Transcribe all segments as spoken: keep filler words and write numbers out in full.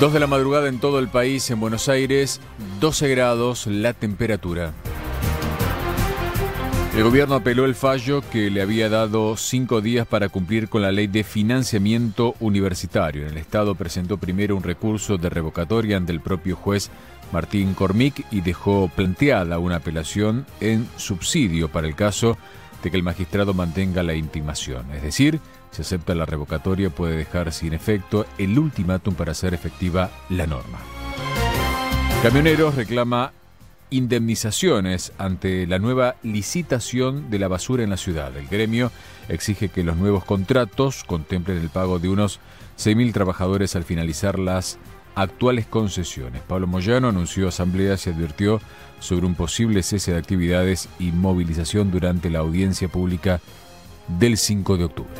dos de la madrugada en todo el país, en Buenos Aires, doce grados la temperatura. El gobierno apeló el fallo que le había dado cinco días para cumplir con la ley de financiamiento universitario. En el Estado presentó primero un recurso de revocatoria ante el propio juez Martín Cormick y dejó planteada una apelación en subsidio para el caso de que el magistrado mantenga la intimación. Es decir, si acepta la revocatoria puede dejar sin efecto el ultimátum para hacer efectiva la norma. Camioneros reclama indemnizaciones ante la nueva licitación de la basura en la ciudad. El gremio exige que los nuevos contratos contemplen el pago de unos seis mil trabajadores al finalizar las actuales concesiones. Pablo Moyano anunció asambleas y advirtió sobre un posible cese de actividades y movilización durante la audiencia pública del cinco de octubre.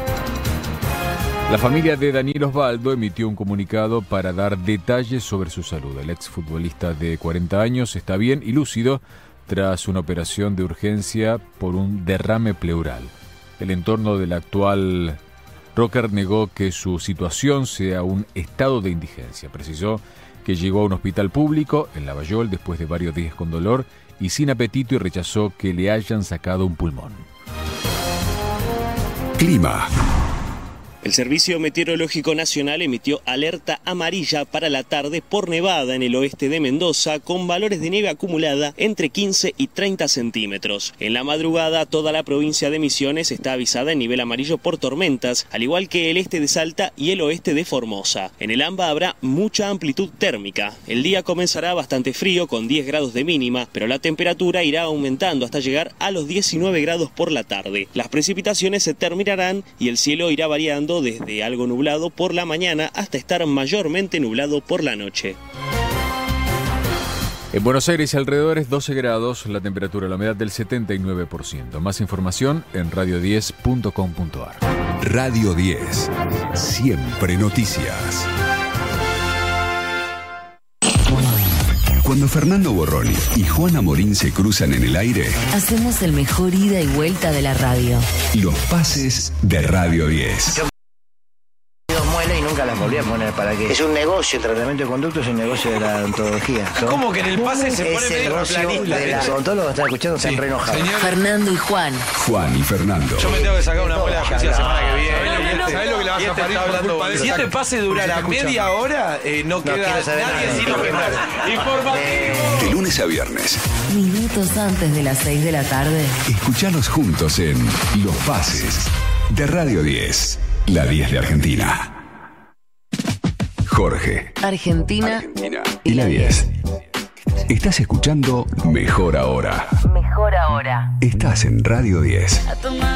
La familia de Daniel Osvaldo emitió un comunicado para dar detalles sobre su salud. El exfutbolista de cuarenta años está bien y lúcido tras una operación de urgencia por un derrame pleural. El entorno del actual rocker negó que su situación sea un estado de indigencia. Precisó que llegó a un hospital público en Lavallol después de varios días con dolor y sin apetito y rechazó que le hayan sacado un pulmón. Clima. El Servicio Meteorológico Nacional emitió alerta amarilla para la tarde por nevada en el oeste de Mendoza, con valores de nieve acumulada entre quince y treinta centímetros. En la madrugada, toda la provincia de Misiones está avisada en nivel amarillo por tormentas, al igual que el este de Salta y el oeste de Formosa. En el AMBA habrá mucha amplitud térmica. El día comenzará bastante frío, con diez grados de mínima, pero la temperatura irá aumentando hasta llegar a los diecinueve grados por la tarde. Las precipitaciones se terminarán y el cielo irá variando desde algo nublado por la mañana hasta estar mayormente nublado por la noche. En Buenos Aires y alrededores doce grados, la temperatura, la humedad del setenta y nueve por ciento. Más información en radio diez punto com punto a r. Radio diez, siempre noticias. Cuando Fernando Borroni y Juana Morín se cruzan en el aire, hacemos el mejor ida y vuelta de la radio. Los pases de Radio diez. Yo y nunca las volví a poner. ¿Para qué? Es un negocio, el tratamiento de conducto es un negocio de la odontología. ¿Cómo que en el pase se pone medio planista? El odontólogo está escuchando, están re enojados. Fernando y Juan. Juan y Fernando. Yo me tengo que sacar una muela de justicia la semana que viene. ¿Sabés lo que le vas a parir por culpa de eso? Si este pase durara media hora, eh, no queda nadie sino que más. Informativo. De lunes a viernes. Minutos antes de las seis de la tarde. Escuchalos juntos en Los Pases de Radio diez. La diez de Argentina. Jorge, Argentina, Argentina y la diez. Estás escuchando Mejor Ahora. Mejor Ahora. Estás en Radio diez.